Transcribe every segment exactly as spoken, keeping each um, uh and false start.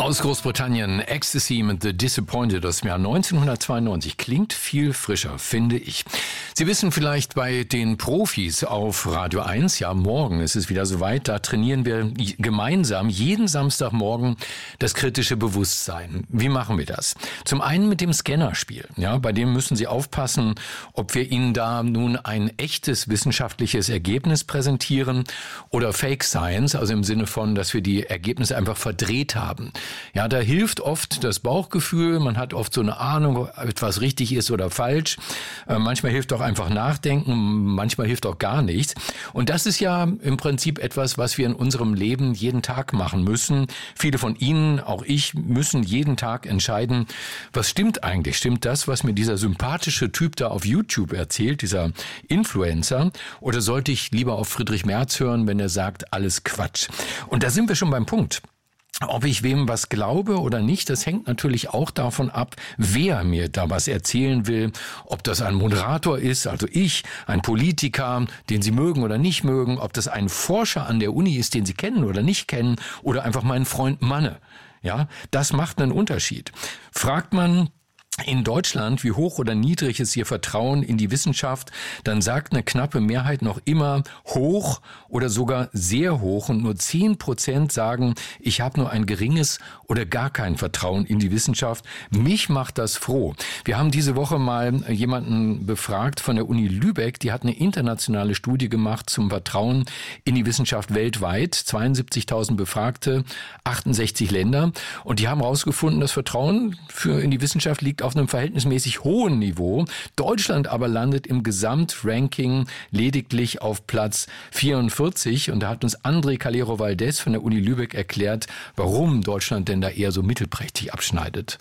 Aus Großbritannien, Ecstasy mit The Disappointed aus dem Jahr neunzehnhundertzweiundneunzig. Klingt viel frischer, finde ich. Sie wissen vielleicht bei den Profis auf Radio eins, ja, morgen ist es wieder soweit, da trainieren wir gemeinsam jeden Samstagmorgen das kritische Bewusstsein. Wie machen wir das? Zum einen mit dem Scannerspiel, ja, bei dem müssen Sie aufpassen, ob wir Ihnen da nun ein echtes wissenschaftliches Ergebnis präsentieren oder Fake Science, also im Sinne von, dass wir die Ergebnisse einfach verdreht haben. Ja, da hilft oft das Bauchgefühl, man hat oft so eine Ahnung, ob etwas richtig ist oder falsch. Äh, manchmal hilft auch einfach nachdenken, manchmal hilft auch gar nichts. Und das ist ja im Prinzip etwas, was wir in unserem Leben jeden Tag machen müssen. Viele von Ihnen, auch ich, müssen jeden Tag entscheiden, was stimmt eigentlich? Stimmt das, was mir dieser sympathische Typ da auf YouTube erzählt, dieser Influencer? Oder sollte ich lieber auf Friedrich Merz hören, wenn er sagt, alles Quatsch? Und da sind wir schon beim Punkt. Ob ich wem was glaube oder nicht, das hängt natürlich auch davon ab, wer mir da was erzählen will. Ob das ein Moderator ist, also ich, ein Politiker, den Sie mögen oder nicht mögen, ob das ein Forscher an der Uni ist, den Sie kennen oder nicht kennen, oder einfach mein Freund Manne. Ja, das macht einen Unterschied. Fragt man in Deutschland, wie hoch oder niedrig ist Ihr Vertrauen in die Wissenschaft, dann sagt eine knappe Mehrheit noch immer hoch oder sogar sehr hoch, und nur zehn Prozent sagen, ich habe nur ein geringes oder gar kein Vertrauen in die Wissenschaft. Mich macht das froh. Wir haben diese Woche mal jemanden befragt von der Uni Lübeck, die hat eine internationale Studie gemacht zum Vertrauen in die Wissenschaft weltweit, zweiundsiebzigtausend Befragte, achtundsechzig Länder, und die haben herausgefunden, das Vertrauen für in die Wissenschaft liegt auf einem verhältnismäßig hohen Niveau. Deutschland aber landet im Gesamtranking lediglich auf Platz vierundvierzig. Und da hat uns André Calero Valdés von der Uni Lübeck erklärt, warum Deutschland denn da eher so mittelprächtig abschneidet.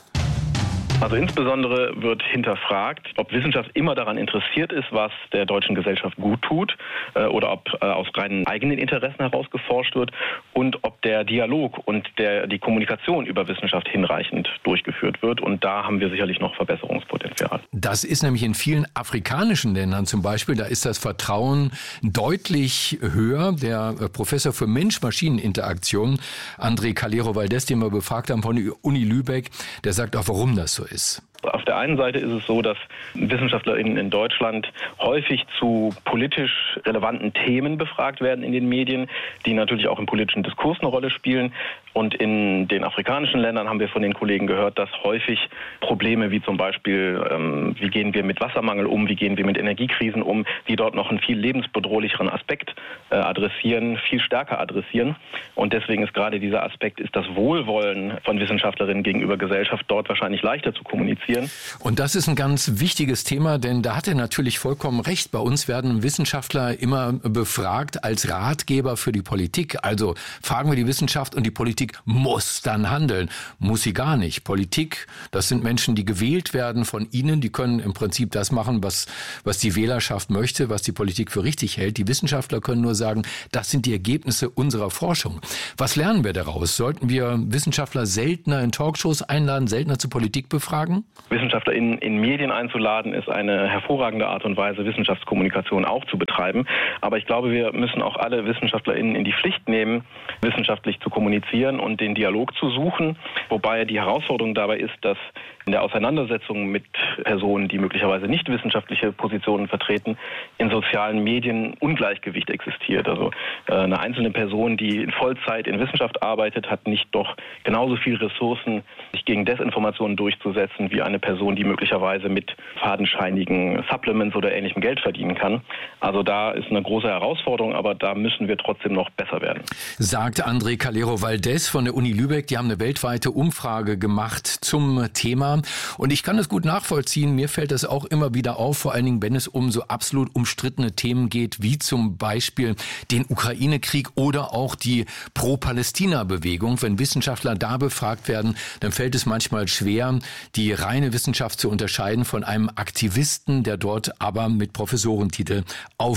Also insbesondere wird hinterfragt, ob Wissenschaft immer daran interessiert ist, was der deutschen Gesellschaft gut tut, äh, oder ob äh, aus reinen eigenen Interessen heraus geforscht wird, und ob der Dialog und der, die Kommunikation über Wissenschaft hinreichend durchgeführt wird. Und da haben wir sicherlich noch Verbesserungspotenzial. Das ist nämlich in vielen afrikanischen Ländern zum Beispiel, da ist das Vertrauen deutlich höher. Der äh, Professor für Mensch-Maschinen-Interaktion, André Calero Valdés, den wir befragt haben von der Uni Lübeck, der sagt auch, warum das so ist. Auf der einen Seite ist es so, dass WissenschaftlerInnen in Deutschland häufig zu politisch relevanten Themen befragt werden in den Medien, die natürlich auch im politischen Diskurs eine Rolle spielen. Und in den afrikanischen Ländern haben wir von den Kollegen gehört, dass häufig Probleme wie zum Beispiel, ähm, wie gehen wir mit Wassermangel um, wie gehen wir mit Energiekrisen um, die dort noch einen viel lebensbedrohlicheren Aspekt äh, adressieren, viel stärker adressieren. Und deswegen ist gerade dieser Aspekt, ist das Wohlwollen von Wissenschaftlerinnen gegenüber Gesellschaft dort wahrscheinlich leichter zu kommunizieren. Und das ist ein ganz wichtiges Thema, denn da hat er natürlich vollkommen recht. Bei uns werden Wissenschaftler immer befragt als Ratgeber für die Politik. Also fragen wir die Wissenschaft und die Politik muss dann handeln. Muss sie gar nicht. Politik, das sind Menschen, die gewählt werden von Ihnen. Die können im Prinzip das machen, was, was die Wählerschaft möchte, was die Politik für richtig hält. Die Wissenschaftler können nur sagen, das sind die Ergebnisse unserer Forschung. Was lernen wir daraus? Sollten wir Wissenschaftler seltener in Talkshows einladen, seltener zur Politik befragen? Wissenschaftler in, in Medien einzuladen, ist eine hervorragende Art und Weise, Wissenschaftskommunikation auch zu betreiben. Aber ich glaube, wir müssen auch alle WissenschaftlerInnen in die Pflicht nehmen, wissenschaftlich zu kommunizieren und den Dialog zu suchen. Wobei die Herausforderung dabei ist, dass in der Auseinandersetzung mit Personen, die möglicherweise nicht wissenschaftliche Positionen vertreten, in sozialen Medien Ungleichgewicht existiert. Also äh, eine einzelne Person, die in Vollzeit in Wissenschaft arbeitet, hat nicht doch genauso viele Ressourcen, sich gegen Desinformationen durchzusetzen, wie eine Person, die möglicherweise mit fadenscheinigen Supplements oder ähnlichem Geld verdienen kann. Also da ist eine große Herausforderung, aber da müssen wir trotzdem noch besser werden. Sagt André Calero Valdés von der Uni Lübeck. Die haben eine weltweite Umfrage gemacht zum Thema. Und ich kann das gut nachvollziehen. Mir fällt das auch immer wieder auf, vor allen Dingen, wenn es um so absolut umstrittene Themen geht, wie zum Beispiel den Ukraine-Krieg oder auch die Pro-Palästina-Bewegung. Wenn Wissenschaftler da befragt werden, dann fällt es manchmal schwer, die reine Wissenschaft zu unterscheiden von einem Aktivisten, der dort aber mit Professorentitel auftritt.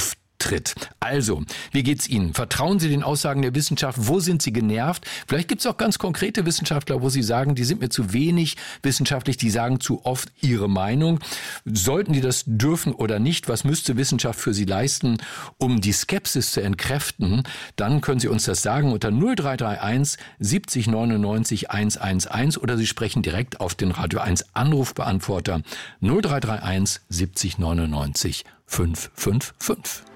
tritt. Also, wie geht's Ihnen? Vertrauen Sie den Aussagen der Wissenschaft? Wo sind Sie genervt? Vielleicht gibt's auch ganz konkrete Wissenschaftler, wo Sie sagen, die sind mir zu wenig wissenschaftlich, die sagen zu oft ihre Meinung. Sollten die das dürfen oder nicht? Was müsste Wissenschaft für Sie leisten, um die Skepsis zu entkräften? Dann können Sie uns das sagen unter null drei drei eins siebzig neunundneunzig hundertelf oder Sie sprechen direkt auf den Radio eins Anrufbeantworter null drei drei eins siebzig neunundneunzig fünfhundertfünfundfünfzig.